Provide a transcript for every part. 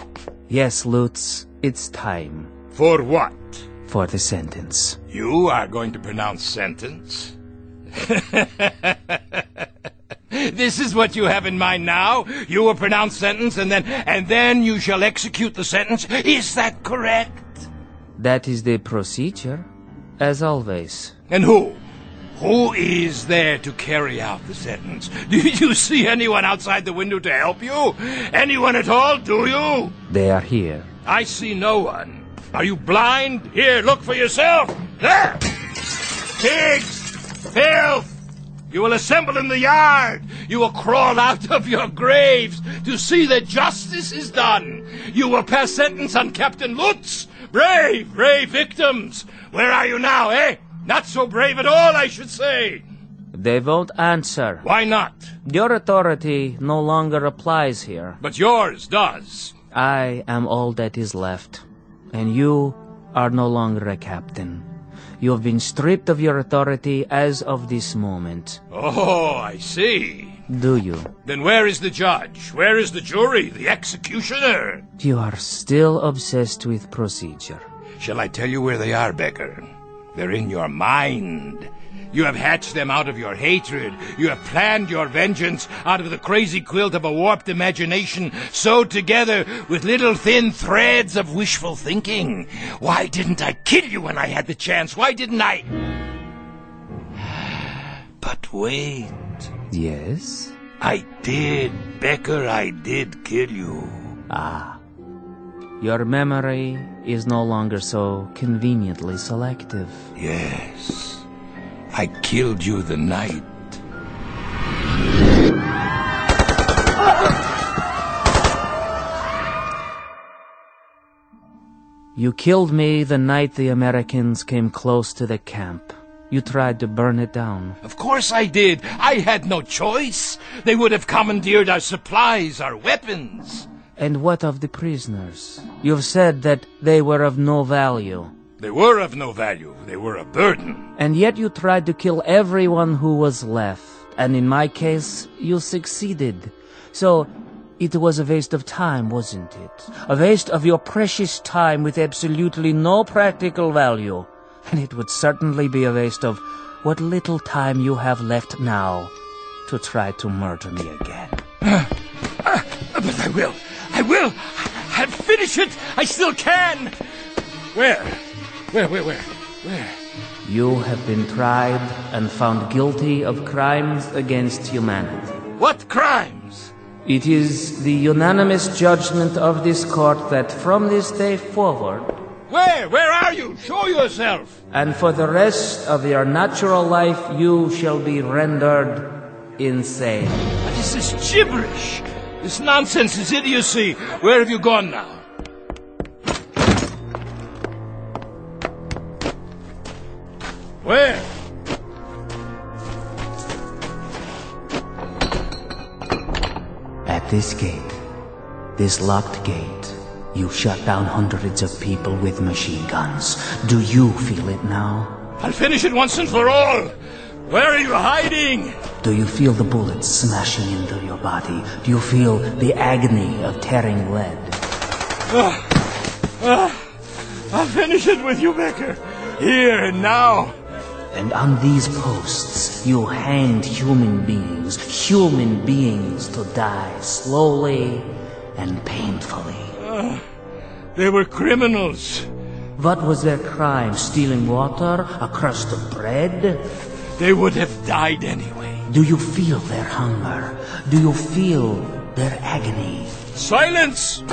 Yes, Lutz, it's time. For what? For the sentence. You are going to pronounce sentence? This is what you have in mind now? You will pronounce sentence and then you shall execute the sentence? Is that correct? That is the procedure, as always. And who? Who is there to carry out the sentence? Did you see anyone outside the window to help you? Anyone at all, do you? They are here. I see no one. Are you blind? Here, look for yourself. There! Pigs! Filth! You will assemble in the yard. You will crawl out of your graves to see that justice is done. You will pass sentence on Captain Lutz. Brave victims. Where are you now, eh? Not so brave at all, I should say. They won't answer. Why not? Your authority no longer applies here. But yours does. I am all that is left, and you are no longer a captain. You have been stripped of your authority as of this moment. Oh, I see. Do you? Then where is the judge? Where is the jury? The executioner? You are still obsessed with procedure. Shall I tell you where they are, Becker? They're in your mind. You have hatched them out of your hatred. You have planned your vengeance out of the crazy quilt of a warped imagination sewed together with little thin threads of wishful thinking. Why didn't I kill you when I had the chance? Why didn't I? But wait. Yes? I did, Becker, I did kill you. Ah. Your memory is no longer so conveniently selective. Yes. I killed you the night. You killed me the night the Americans came close to the camp. You tried to burn it down. Of course I did. I had no choice. They would have commandeered our supplies, our weapons. And what of the prisoners? You've said that they were of no value. They were of no value. They were a burden. And yet you tried to kill everyone who was left. And in my case, you succeeded. So, it was a waste of time, wasn't it? A waste of your precious time with absolutely no practical value. And it would certainly be a waste of what little time you have left now to try to murder me again. But I will. I'll finish it. I still can. Where? You have been tried and found guilty of crimes against humanity. What crimes? It is the unanimous judgment of this court that from this day forward... Where are you? Show yourself! And for the rest of your natural life, you shall be rendered insane. This is gibberish. This nonsense is idiocy. Where have you gone now? Where? At this gate, this locked gate, you shut down hundreds of people with machine guns. Do you feel it now? I'll finish it once and for all. Where are you hiding? Do you feel the bullets smashing into your body? Do you feel the agony of tearing lead? I'll finish it with you, Becker. Here and now. And on these posts, you hanged human beings to die slowly and painfully. They were criminals. What was their crime? Stealing water? A crust of bread? They would have died anyway. Do you feel their hunger? Do you feel their agony? Silence!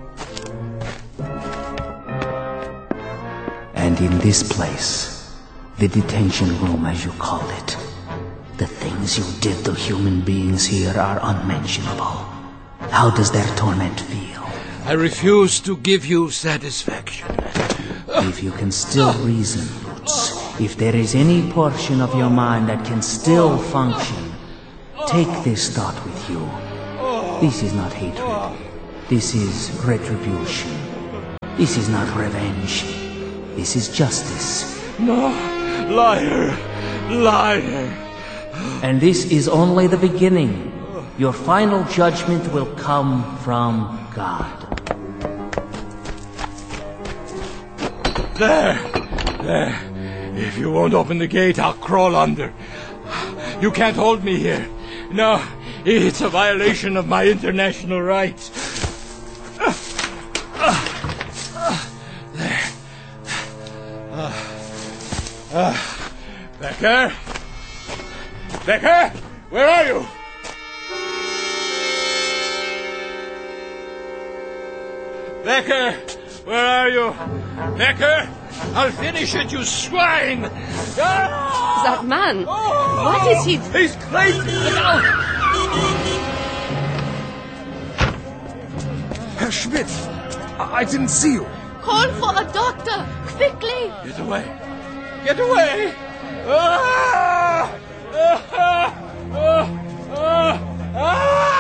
And in this place, the detention room as you call it, the things you did to human beings here are unmentionable. How does their torment feel? I refuse to give you satisfaction. If you can still reason, Lutz, if there is any portion of your mind that can still function, take this thought with you. This is not hatred. This is retribution. This is not revenge. This is justice. No, liar. And this is only the beginning. Your final judgment will come from God. There. If you won't open the gate, I'll crawl under. You can't hold me here. No, it's a violation of my international rights. There. Becker? Becker? Where are you? Becker! Where are you? Becker! I'll finish it, you swine! Ah! That man, what is he? He's crazy! Look out! Herr Schmidt, I didn't see you. Call for a doctor, quickly! Get away! Get away! Ah! Ah! Ah! Ah! Ah!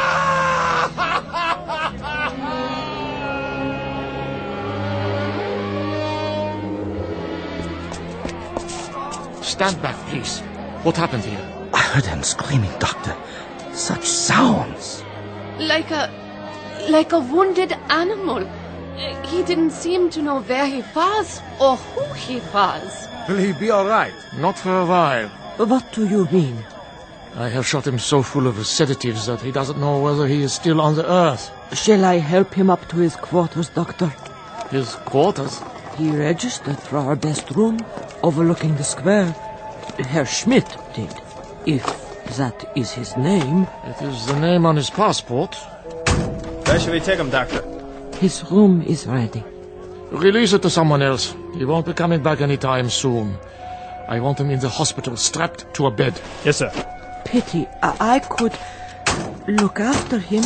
Stand back, please. What happened here? I heard him screaming, Doctor. Such sounds. Like a wounded animal. He didn't seem to know where he was or who he was. Will he be all right? Not for a while. What do you mean? I have shot him so full of sedatives that he doesn't know whether he is still on the earth. Shall I help him up to his quarters, Doctor? His quarters? He registered for our best room, overlooking the square. Herr Schmidt did, if that is his name. It is the name on his passport. Where should we take him, Doctor? His room is ready. Release it to someone else. He won't be coming back anytime soon. I want him in the hospital, strapped to a bed. Yes, sir. Pity, I could look after him.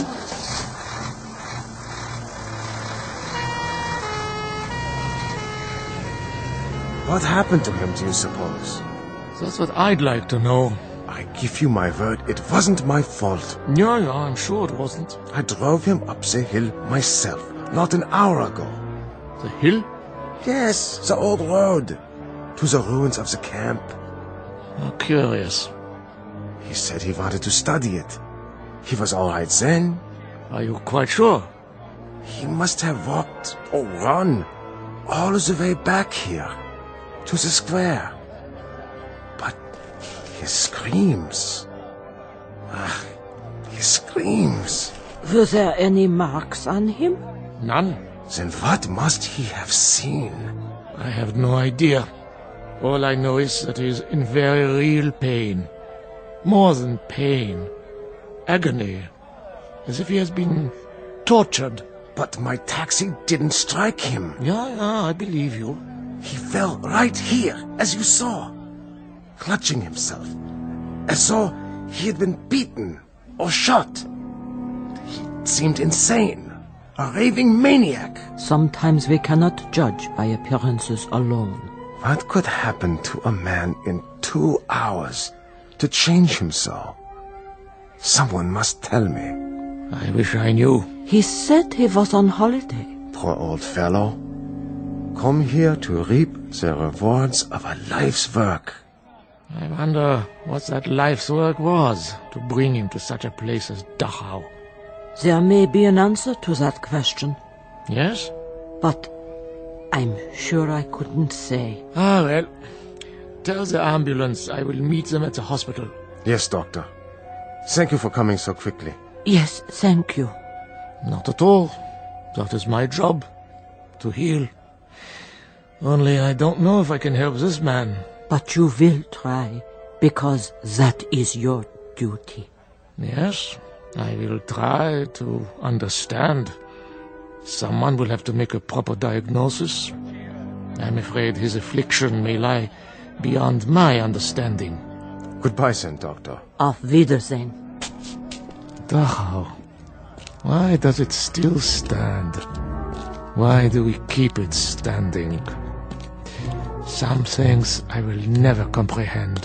What happened to him, do you suppose? That's what I'd like to know. I give you my word, it wasn't my fault. Yeah, I'm sure it wasn't. I drove him up the hill myself, not an hour ago. The hill? Yes, the old road. To the ruins of the camp. Oh, curious. He said he wanted to study it. He was all right then. Are you quite sure? He must have walked or run all the way back here to the square. But his screams. His screams. Were there any marks on him? None. Then what must he have seen? I have no idea. All I know is that he is in very real pain. More than pain. Agony. As if he has been tortured. But my taxi didn't strike him. Yeah, I believe you. He fell right here, as you saw, clutching himself, as though he had been beaten or shot. He seemed insane, a raving maniac. Sometimes we cannot judge by appearances alone. What could happen to a man in 2 hours to change him so? Someone must tell me. I wish I knew. He said he was on holiday. Poor old fellow. Come here to reap the rewards of a life's work. I wonder what that life's work was to bring him to such a place as Dachau. There may be an answer to that question, Yes? but I'm sure I couldn't say. Ah, well. Tell the ambulance I will meet them at the hospital. Yes, Doctor. Thank you for coming so quickly. Yes, thank you. Not at all. That is my job. To heal. Only I don't know if I can help this man. But you will try, because that is your duty. Yes, I will try to understand. Someone will have to make a proper diagnosis. I'm afraid his affliction may lie beyond my understanding. Goodbye, then, Doctor. Auf Wiedersehen. Dachau. Why does it still stand? Why do we keep it standing? Some things I will never comprehend.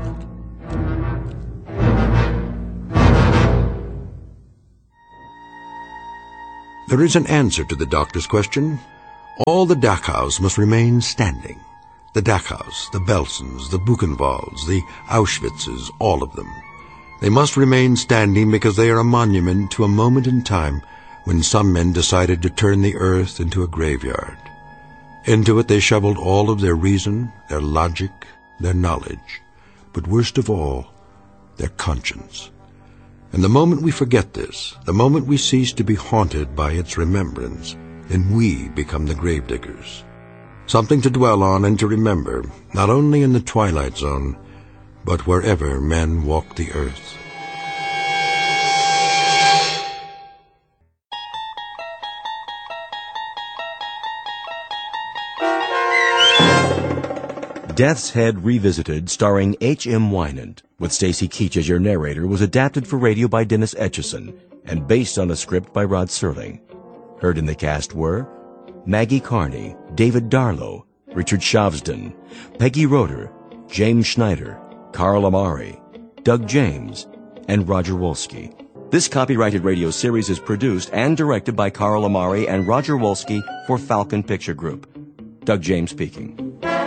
There is an answer to the doctor's question. All the Dachaus must remain standing. The Dachaus, the Belsens, the Buchenwalds, the Auschwitzes, all of them. They must remain standing because they are a monument to a moment in time when some men decided to turn the earth into a graveyard. Into it they shoveled all of their reason, their logic, their knowledge, but worst of all, their conscience. And the moment we forget this, the moment we cease to be haunted by its remembrance, then we become the gravediggers. Something to dwell on and to remember, not only in the twilight zone, but wherever men walk the earth. Death's Head Revisited, starring H.M. Wynant, with Stacy Keach as your narrator, was adapted for radio by Dennis Etchison and based on a script by Rod Serling. Heard in the cast were Maggie Carney, David Darlow, Richard Shavsden, Peggy Roeder, James Schneider, Carl Amari, Doug James, and Roger Wolski. This copyrighted radio series is produced and directed by Carl Amari and Roger Wolski for Falcon Picture Group. Doug James speaking.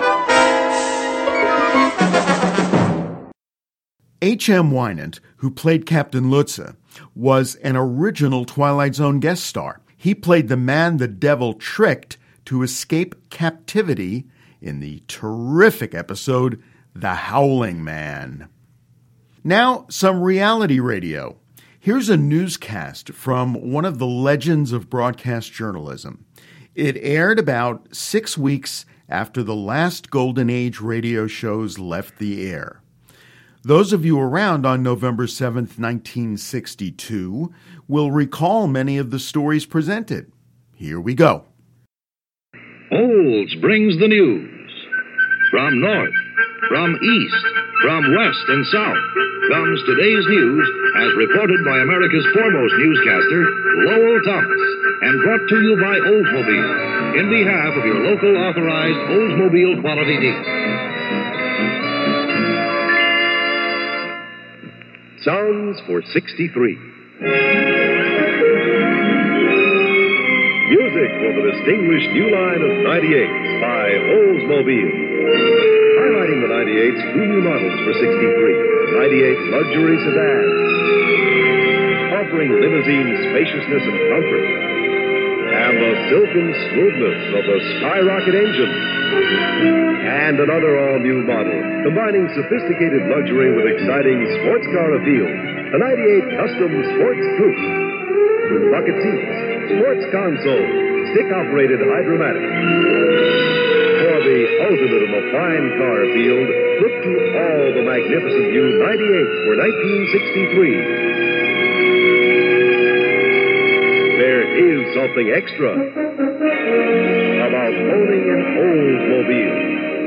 H.M. Wynant, who played Captain Lutze, was an original Twilight Zone guest star. He played the man the devil tricked to escape captivity in the terrific episode The Howling Man. Now, some reality radio. Here's a newscast from one of the legends of broadcast journalism. It aired about 6 weeks after the last Golden Age radio shows left the air. Those of you around on November 7th, 1962, will recall many of the stories presented. Here we go. Olds brings the news. From north, from east, from west and south comes today's news as reported by America's foremost newscaster, Lowell Thomas, and brought to you by Oldsmobile, in behalf of your local authorized Oldsmobile quality dealer. Sounds for 63. Music for the distinguished new line of 98s by Oldsmobile. Highlighting the 98's two new models for 63. 98 luxury sedans. Offering limousine spaciousness and comfort. And the silken smoothness of the Skyrocket engine. And another all-new model, combining sophisticated luxury with exciting sports car appeal. A 98 Custom Sports Coupe. With bucket seats, sports console, stick-operated hydromatic. For the ultimate of a fine car field, look to all the magnificent new 98s for 1963. There is something extra about owning an Oldsmobile.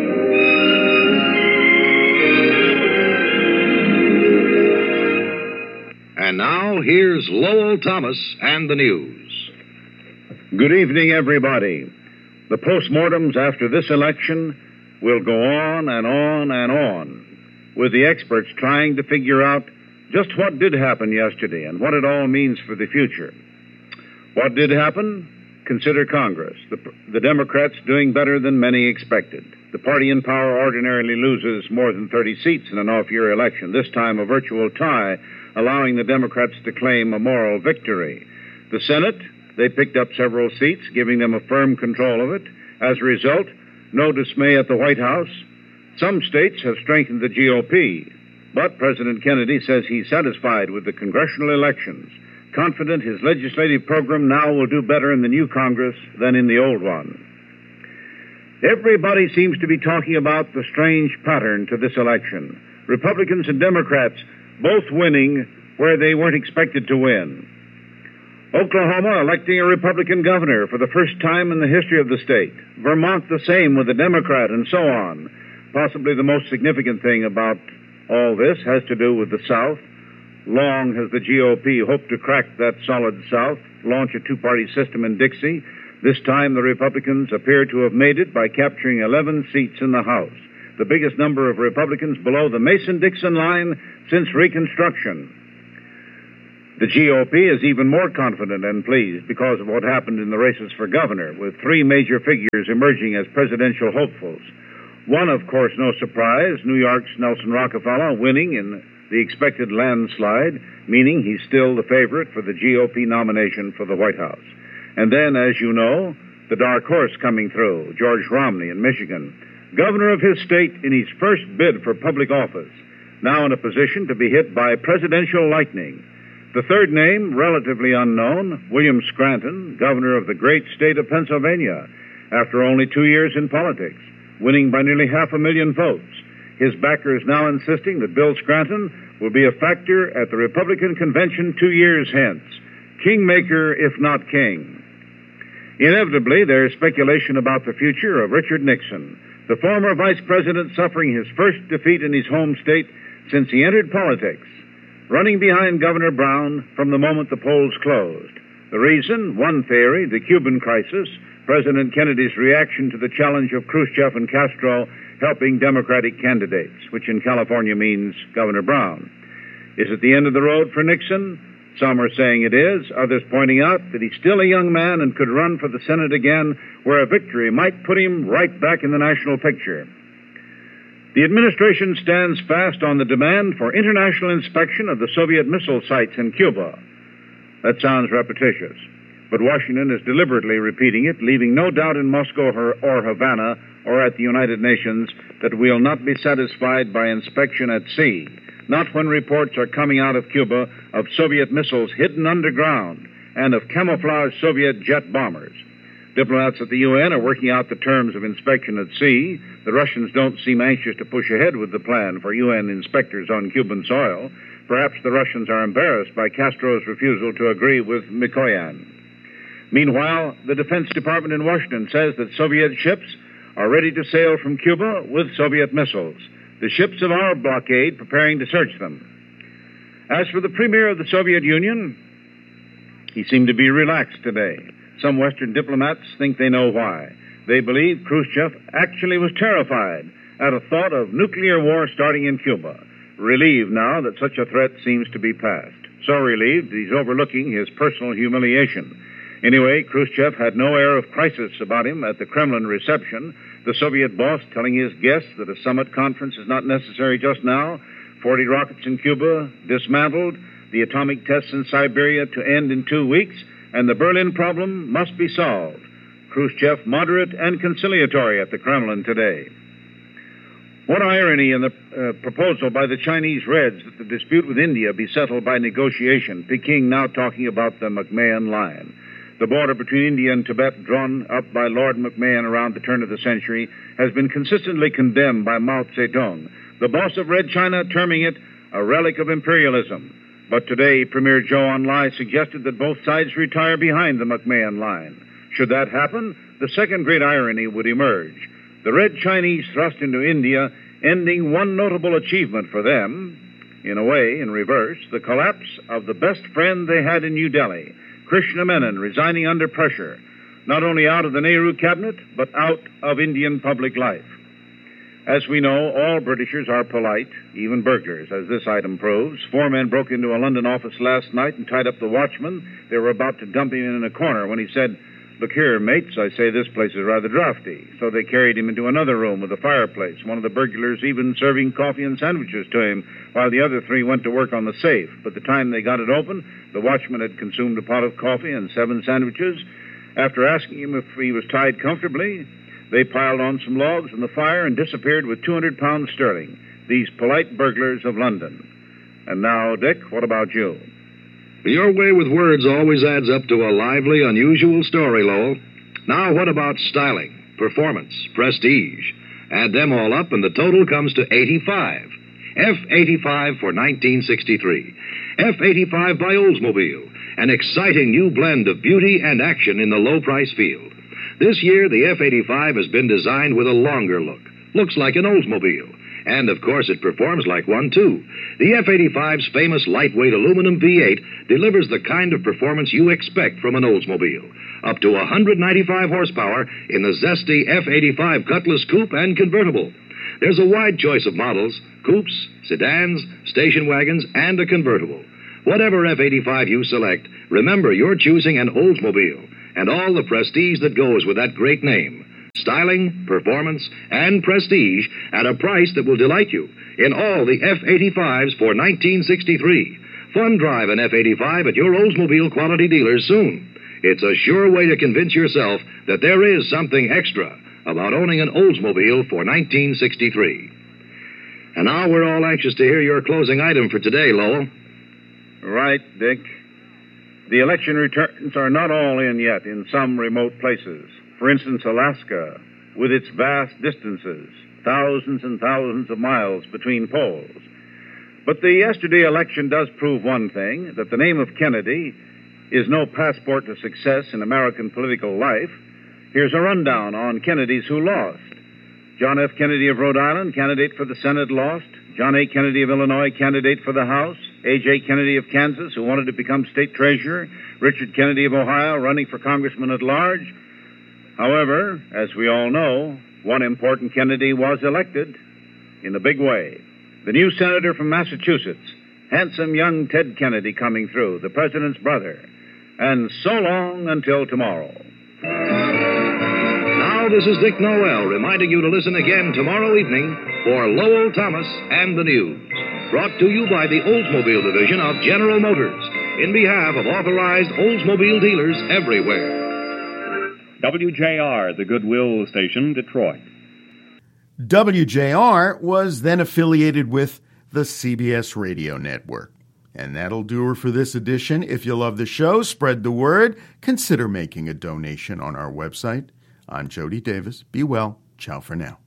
And now, here's Lowell Thomas and the news. Good evening, everybody. The postmortems after this election will go on and on and on, with the experts trying to figure out just what did happen yesterday and what it all means for the future. What did happen? Consider Congress. The Democrats doing better than many expected. The party in power ordinarily loses more than 30 seats in an off-year election, this time a virtual tie, allowing the Democrats to claim a moral victory. The Senate, they picked up several seats, giving them a firm control of it. As a result, no dismay at the White House. Some states have strengthened the GOP, but President Kennedy says he's satisfied with the congressional elections, confident his legislative program now will do better in the new Congress than in the old one. Everybody seems to be talking about the strange pattern to this election. Republicans and Democrats both winning where they weren't expected to win. Oklahoma electing a Republican governor for the first time in the history of the state. Vermont the same with a Democrat, and so on. Possibly the most significant thing about all this has to do with the South. Long has the GOP hoped to crack that solid South, launch a two-party system in Dixie. This time the Republicans appear to have made it by capturing 11 seats in the House, the biggest number of Republicans below the Mason-Dixon line since Reconstruction. The GOP is even more confident and pleased because of what happened in the races for governor, with three major figures emerging as presidential hopefuls. One, of course, no surprise, New York's Nelson Rockefeller winning in the expected landslide, meaning he's still the favorite for the GOP nomination for the White House. And then, as you know, The dark horse coming through, George Romney in Michigan, governor of his state in his first bid for public office, now in a position to be hit by presidential lightning. The third name, relatively unknown, William Scranton, governor of the great state of Pennsylvania, after only 2 years in politics, winning by nearly 500,000 votes. His backers now insisting that Bill Scranton will be a factor at the Republican convention 2 years hence. Kingmaker, if not king. Inevitably, there is speculation about the future of Richard Nixon, the former vice president suffering his first defeat in his home state since he entered politics, running behind Governor Brown from the moment the polls closed. The reason, one theory, the Cuban crisis, President Kennedy's reaction to the challenge of Khrushchev and Castro helping Democratic candidates, which in California means Governor Brown. Is it the end of the road for Nixon? Some are saying it is, others pointing out that he's still a young man and could run for the Senate again, where a victory might put him right back in the national picture. The administration stands fast on the demand for international inspection of the Soviet missile sites in Cuba. That sounds repetitious, but Washington is deliberately repeating it, leaving no doubt in Moscow or Havana or at the United Nations that we'll not be satisfied by inspection at sea. Not when reports are coming out of Cuba of Soviet missiles hidden underground and of camouflaged Soviet jet bombers. Diplomats at the UN are working out the terms of inspection at sea. The Russians don't seem anxious to push ahead with the plan for UN inspectors on Cuban soil. Perhaps the Russians are embarrassed by Castro's refusal to agree with Mikoyan. Meanwhile, the Defense Department in Washington says that Soviet ships are ready to sail from Cuba with Soviet missiles. The ships of our blockade preparing to search them. As for the premier of the Soviet Union, he seemed to be relaxed today. Some Western diplomats think they know why. They believe Khrushchev actually was terrified at a thought of nuclear war starting in Cuba, relieved now that such a threat seems to be past. So relieved that he's overlooking his personal humiliation. Anyway, Khrushchev had no air of crisis about him at the Kremlin reception, the Soviet boss telling his guests that a summit conference is not necessary just now, 40 rockets in Cuba dismantled, the atomic tests in Siberia to end in 2 weeks, and the Berlin problem must be solved. Khrushchev moderate and conciliatory at the Kremlin today. What irony in the proposal by the Chinese Reds that the dispute with India be settled by negotiation, Peking now talking about the McMahon Line. The border between India and Tibet, drawn up by Lord McMahon around the turn of the century, has been consistently condemned by Mao Zedong, the boss of Red China, terming it a relic of imperialism. But today, Premier Zhou Enlai suggested that both sides retire behind the McMahon Line. Should that happen, the second great irony would emerge. The Red Chinese thrust into India, ending one notable achievement for them, in a way, in reverse, the collapse of the best friend they had in New Delhi, Krishna Menon, resigning under pressure, not only out of the Nehru cabinet, but out of Indian public life. As we know, all Britishers are polite, even burglars, as this item proves. 4 men broke into a London office last night and tied up the watchman. They were about to dump him in a corner when he said, "Look here, mates, I say this place is rather draughty." So they carried him into another room with a fireplace, one of the burglars even serving coffee and sandwiches to him, while the other 3 went to work on the safe. By the time they got it open, the watchman had consumed a pot of coffee and 7 sandwiches. After asking him if he was tied comfortably, they piled on some logs in the fire and disappeared with 200 pounds sterling, these polite burglars of London. And now, Dick, what about you? Your way with words always adds up to a lively, unusual story, Lowell. Now, what about styling, performance, prestige? Add them all up, and the total comes to 85. F-85 for 1963. F-85 by Oldsmobile, an exciting new blend of beauty and action in the low-price field. This year, the F-85 has been designed with a longer look. Looks like an Oldsmobile. And, of course, it performs like one, too. The F-85's famous lightweight aluminum V8 delivers the kind of performance you expect from an Oldsmobile. Up to 195 horsepower in the zesty F-85 Cutlass Coupe and Convertible. There's a wide choice of models, coupes, sedans, station wagons, and a convertible. Whatever F-85 you select, remember you're choosing an Oldsmobile, and all the prestige that goes with that great name. Styling, performance, and prestige at a price that will delight you in all the F-85s for 1963. Fun drive an F-85 at your Oldsmobile quality dealers soon. It's a sure way to convince yourself that there is something extra about owning an Oldsmobile for 1963. And now we're all anxious to hear your closing item for today, Lowell. Right, Dick. The election returns are not all in yet in some remote places. For instance, Alaska, with its vast distances, thousands and thousands of miles between polls. But the yesterday election does prove one thing, that the name of Kennedy is no passport to success in American political life. Here's a rundown on Kennedys who lost. John F. Kennedy of Rhode Island, candidate for the Senate, lost. John A. Kennedy of Illinois, candidate for the House. A.J. Kennedy of Kansas, who wanted to become state treasurer. Richard Kennedy of Ohio, running for congressman at large. However, as we all know, one important Kennedy was elected in a big way. The new senator from Massachusetts, handsome young Ted Kennedy coming through, the president's brother. And so long until tomorrow. Now, this is Dick Noel reminding you to listen again tomorrow evening for Lowell Thomas and the News. Brought to you by the Oldsmobile Division of General Motors, in behalf of authorized Oldsmobile dealers everywhere. WJR, the Goodwill Station, Detroit. WJR was then affiliated with the CBS Radio Network. And that'll do her for this edition. If you love the show, spread the word. Consider making a donation on our website. I'm Jody Davis. Be well. Ciao for now.